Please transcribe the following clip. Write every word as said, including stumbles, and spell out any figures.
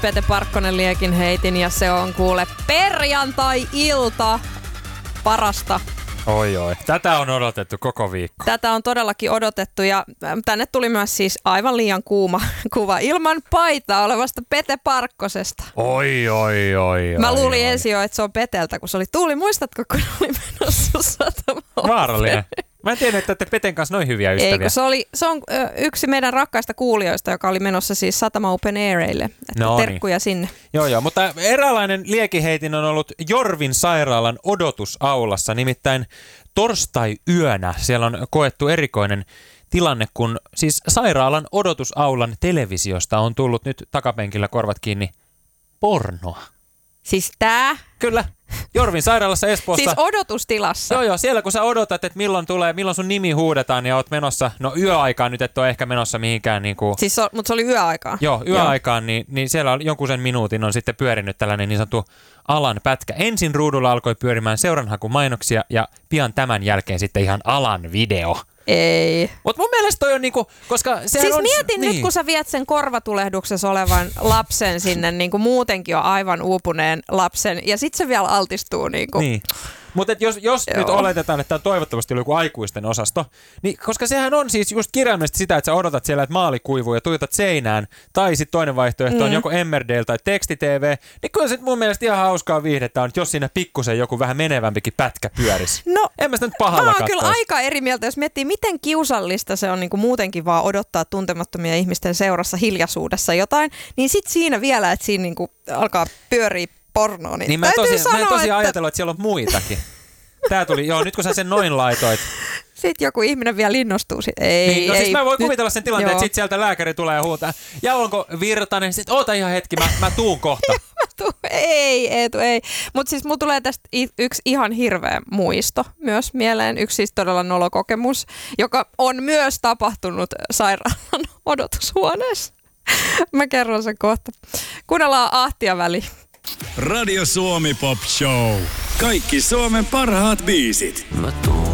Pete Parkkonen liekin heitin ja se on kuule perjantai-ilta parasta. Oi oi, tätä on odotettu koko viikko. Tätä on todellakin odotettu ja tänne tuli myös siis aivan liian kuuma kuva ilman paitaa olevasta Pete Parkkosesta. Oi oi oi. Mä luulin oi, ensin jo, että se on Peteltä, kun se oli Tuuli. Muistatko, kun oli menossa Satama? Vaarallinen. Mä en tiedä, että olette Peten kanssa noin hyviä ystäviä. Ei, kun se, oli, se on ö, yksi meidän rakkaista kuulijoista, joka oli menossa siis Satama Open Aireille. Että no terkkuja niin. sinne. Joo, joo, mutta eräänlainen liekiheitin on ollut Jorvin sairaalan odotusaulassa, nimittäin torstai-yönä. Siellä on koettu erikoinen tilanne, kun siis sairaalan odotusaulan televisiosta on tullut nyt takapenkillä korvat kiinni pornoa. Siis tää? Kyllä. Jorvin sairaalassa Espoossa. Siis odotustilassa. Joo, joo. Siellä kun sä odotat, että milloin tulee, milloin sun nimi huudetaan ja oot menossa, no yöaikaan nyt et ole ehkä menossa mihinkään niin kuin... Siis, mutta se oli yöaikaan. Joo, yöaikaan, niin, niin siellä on jonkun sen minuutin on sitten pyörinyt tällainen niin sanottu alan pätkä. Ensin ruudulla alkoi pyörimään seuranhakumainoksia ja pian tämän jälkeen sitten ihan alan video. Ei. Mutta mun mielestä toi on niinku, koska sehän siis on... mietin niin. nyt, kun sä viet sen korvatulehduksessa olevan lapsen sinne niinku muutenkin jo aivan uupuneen lapsen ja sit se vielä altistuu niinku. Niin. Mutta jos, jos nyt oletetaan, että tämä on toivottavasti joku aikuisten osasto, niin koska sehän on siis just kirjaimellisesti sitä, että sä odotat siellä, että maali kuivuu ja tuijotat seinään, tai sitten toinen vaihtoehto mm. on joko Emmerdale tai teksti-tv, niin kyllä se mun mielestä ihan hauskaa viihdettä on, jos siinä pikkusen joku vähän menevämpikin pätkä pyörisi. No, en mä sitä nyt pahalla mä oon kattoisi. kyllä aika eri mieltä, jos miettii, miten kiusallista se on niin kuin muutenkin vaan odottaa tuntemattomia ihmisten seurassa hiljaisuudessa jotain, niin sit siinä vielä, että siinä niin kuin alkaa pyöriä pornoa, niin, niin mä, täytyy tosi, sanoa, mä en tosiaan että... ajatellut, että siellä on muitakin. Tää tuli, joo, nyt kun sä sen noin laitoit. Sitten joku ihminen vielä innostuu. Sit. Ei, niin, no ei, siis mä voin nyt, kuvitella sen tilanteen, joo. että sit sieltä lääkäri tulee ja huutaa. Ja onko Virtanen? Sitten oota ihan hetki, mä, mä tuun kohta. ei, Eetu, ei. Mutta siis mulla tulee tästä yksi ihan hirveä muisto myös mieleen. Yksi siis todella nolokokemus, joka on myös tapahtunut sairaalan odotushuoneessa. Mä kerron sen kohta. Kuunnellaan Ahtia väli. Radio Suomi Pop Show. Kaikki Suomen parhaat biisit.